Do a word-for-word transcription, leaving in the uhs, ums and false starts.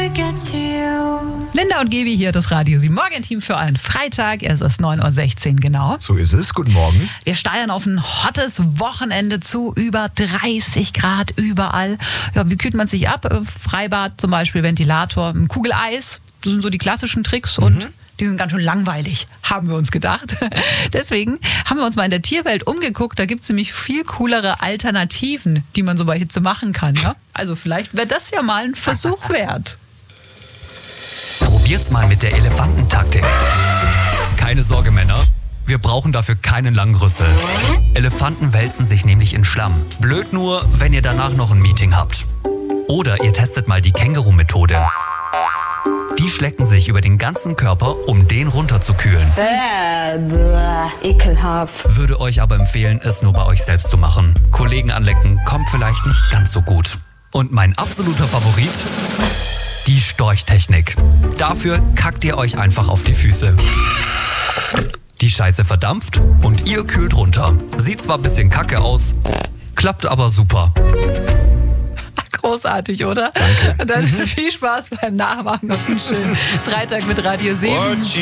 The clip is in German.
Linda und Gebi hier, das Radio sieben Morgen-Team für einen Freitag. Es ist neun Uhr sechzehn genau. So ist es. Guten Morgen. Wir steuern auf ein hottes Wochenende zu, über dreißig Grad überall. Ja, wie kühlt man sich ab? Freibad zum Beispiel, Ventilator, ein Kugeleis. Das sind so die klassischen Tricks und mhm. die sind ganz schön langweilig, haben wir uns gedacht. Deswegen haben wir uns mal in der Tierwelt umgeguckt. Da gibt es nämlich viel coolere Alternativen, die man so bei Hitze machen kann. Ja? Also vielleicht wäre das ja mal ein Versuch wert. Probiert's mal mit der Elefantentaktik. Keine Sorge, Männer. Wir brauchen dafür keinen langen Rüssel. Elefanten wälzen sich nämlich in Schlamm. Blöd nur, wenn ihr danach noch ein Meeting habt. Oder ihr testet mal die Känguru-Methode. Die schlecken sich über den ganzen Körper, um den runterzukühlen. Bäh, bäh, ekelhaft. Würde euch aber empfehlen, es nur bei euch selbst zu machen. Kollegen anlecken kommt vielleicht nicht ganz so gut. Und mein absoluter Favorit? Die Storchtechnik. Dafür kackt ihr euch einfach auf die Füße. Die Scheiße verdampft und ihr kühlt runter. Sieht zwar ein bisschen kacke aus, klappt aber super. Großartig, oder? Danke. Und dann viel Spaß beim Nachmachen und einen schönen Freitag mit Radio sieben.